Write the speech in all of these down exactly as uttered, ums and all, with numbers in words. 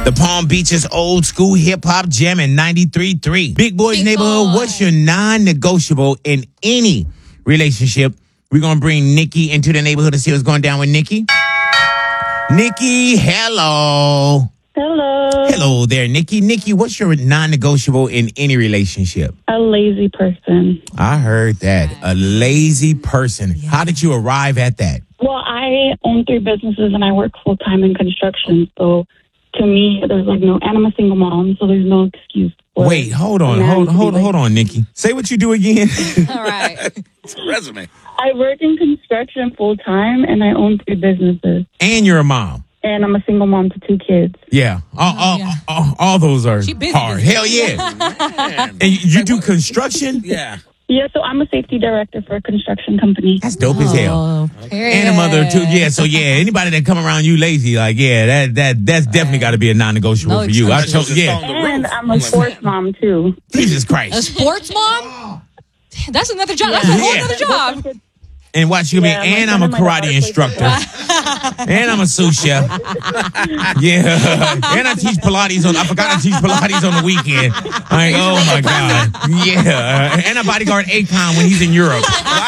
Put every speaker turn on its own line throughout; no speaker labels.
The Palm Beaches old school hip hop jam in ninety-three point three. Big Boys
Big
Neighborhood,
Boy.
what's your non-negotiable in any relationship? We're going to bring Nikki into the neighborhood to see what's going down with Nikki. Nikki, hello.
Hello.
Hello there, Nikki. Nikki, what's your non-negotiable in any relationship?
A lazy person.
I heard that. A lazy person. How did you arrive at that?
Well, I own three businesses and I work full time in construction. So to me, there's like no, and I'm a single mom, so there's no excuse. For
Wait, hold on,
a man
hold,
to be
hold,
lazy.
hold on, Nikki. Say what you do again.
All right.
It's a resume.
I work in construction full time and I own three businesses.
And you're a mom.
And I'm a single mom to two kids.
Yeah. All, all,
yeah.
all, all those are
She busy,
hard.
busy.
Hell yeah.
Man.
And you, you do construction?
Yeah.
Yeah, so I'm a safety director for a construction company.
That's dope as hell.
Oh,
And a mother too. Yeah. So yeah, anybody that come around you lazy, like yeah, that that that's definitely got to be a non-negotiable
No
for you. I
excuses.
told yeah.
And I'm a sports mom, too.
Jesus
A
Christ.
sports mom? Damn, that's another job. That's a
Yeah.
whole other job.
And watch you
Yeah,
be.
my
And
son
I'm a
and my daughter
karate
play
instructor. And I'm a sous chef. Yeah. And I teach Pilates on. I forgot to teach Pilates on the weekend. Like oh my god. Yeah. And I bodyguard Akon when he's in Europe.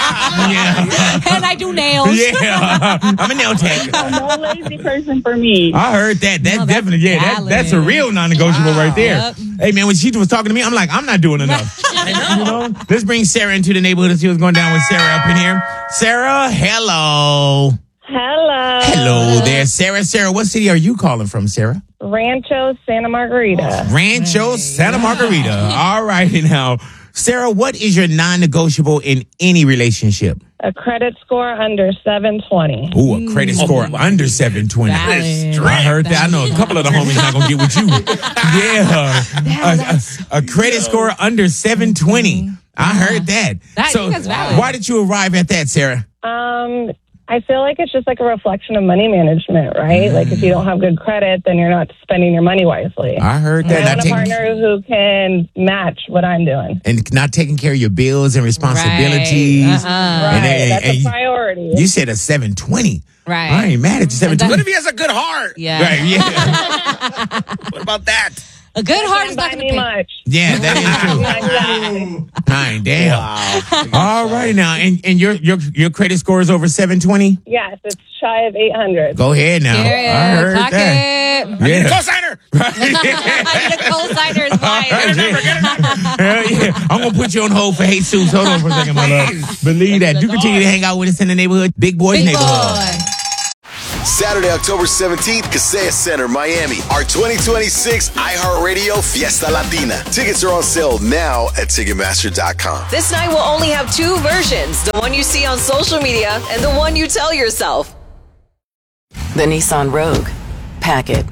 Yeah.
And I do nails.
Yeah, I'm a nail tech.
No lazy person for me.
I heard that. That's
No, that's
definitely, yeah, that,
valid.
that's a real non-negotiable right there.
Yep.
Hey, man, when she was talking to me, I'm like, I'm not doing enough.
I know.
You know? Let's bring Sarah into the neighborhood and see what's going down with Sarah up in here. Sarah, hello.
Hello.
Hello there, Sarah. Sarah, what city are you calling from, Sarah?
Rancho Santa Margarita.
Rancho Santa Margarita. All right, now. Sarah, what is your non-negotiable in any relationship?
A credit score under seven twenty.
Ooh, a credit score under seven twenty.
Valid.
I heard that. I know a couple of the homies not gonna get with you. Yeah, a, a, a credit score under seven twenty. I heard that.
That-
So,
that's valid.
why did you arrive at that, Sarah?
Um, I feel like it's just like a reflection of money management, right? Like if you don't have good credit, then you're not spending your money wisely.
I heard
I
that.
want
Not
a
taking,
partner who can match what I'm doing.
and not taking care of your bills and responsibilities.
Right. Uh-uh.
And,
Right,
and-
that's
and
a
you-
priority.
you said a seven twenty.
Right.
I ain't mad at you. seven
What
twenty.
if he has a good heart?
Yeah.
Right. Yeah.
What about that?
A good heart is
Can't
not
buy
going
me
to pay.
much.
Yeah. That is true.
Exactly.
Dang, damn. All right now, and and your your your credit score is over seven twenty.
Yes, it's shy of eight hundred.
Go ahead now.
Period.
I heard
Clock
that.
it.
Yeah.
Co-signer.
I need a co-signer's wife.
Hell yeah. I'm going to put you on hold for Jesus. Hold on for a second, my love. Believe that. You continue to hang out with us in the neighborhood. Big Boys
Big
Neighborhood.
boy.
Saturday, October seventeenth, Kaseya Center, Miami. Our twenty twenty-six iHeartRadio Fiesta Latina. Tickets are on sale now at Ticketmaster dot com.
This night will only have two versions, the one you see on social media and the one you tell yourself. The Nissan Rogue. Pack it.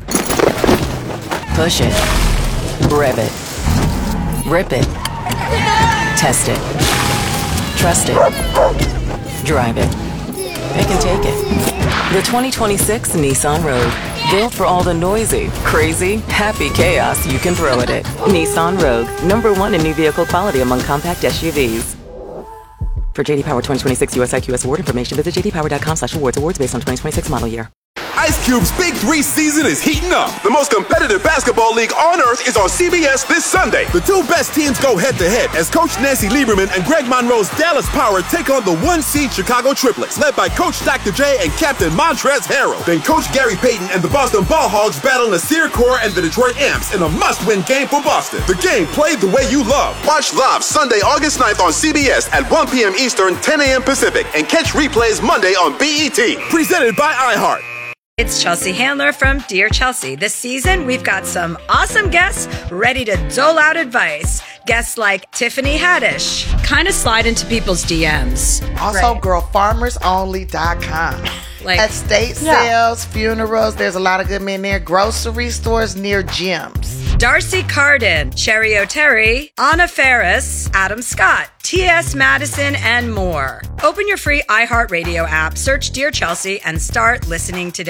Push it. Rev it. Rip it. Test it. Trust it. Drive it. It can take it. The twenty twenty-six Nissan Rogue. Built for all the noisy, crazy, happy chaos you can throw at it. Nissan Rogue. Number one in new vehicle quality among compact S U Vs. For J D Power twenty twenty-six U S I Q S award information, visit j d power dot com slash awards. Awards based on twenty twenty-six model year.
Ice Cube's Big Three season is heating up. The most competitive basketball league on earth is on C B S this Sunday. The two best teams go head-to-head as Coach Nancy Lieberman and Greg Monroe's Dallas Power take on the one-seed Chicago Triplets, led by Coach Doctor J and Captain Montrezl Harrell. Then Coach Gary Payton and the Boston Ball Hogs battle Nasir Kaur and the Detroit Amps in a must-win game for Boston. The game played the way you love. Watch live Sunday, August ninth on C B S at one p.m. Eastern, ten a.m. Pacific, and catch replays Monday on B E T. Presented by iHeart.
It's Chelsea Handler from Dear Chelsea. This season, we've got some awesome guests ready to dole out advice. Guests like Tiffany Haddish kind of slide into people's D Ms.
Also,
Right.
girl farmers only dot com.
Like-
Estate
Yeah.
sales, funerals, there's a lot of good men there. Grocery stores near gyms.
Darcy Carden, Cherry O'Terry, Anna Ferris, Adam Scott, T S. Madison, and more. Open your free iHeartRadio app, search Dear Chelsea, and start listening today.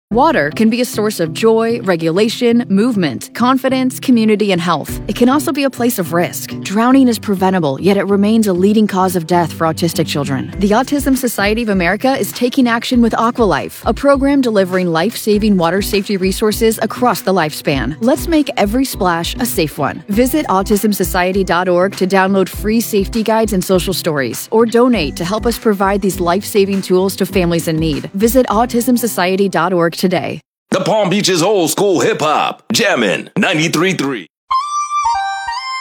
Water can be a source of joy, regulation, movement, confidence, community, and health. It can also be a place of risk. Drowning is preventable, yet it remains a leading cause of death for autistic children. The Autism Society of America is taking action with Aqualife, a program delivering life-saving water safety resources across the lifespan. Let's make every splash a safe one. Visit autism society dot org to download free safety guides and social stories, or donate to help us provide these life-saving tools to families in need. Visit autism society dot org today.
The Palm Beaches old school hip hop, Jammin' ninety-three point three.